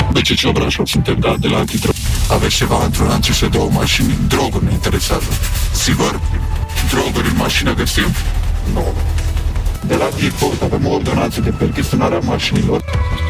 BCC Brașov, suntem, da, de la antidrog. Aveți ceva într-un an și două mașini, droguri ne interesează. Sigur? Droguri în mașină găsim? Nu. De la Diport avem o ordonanță de perchesionare a mașinilor.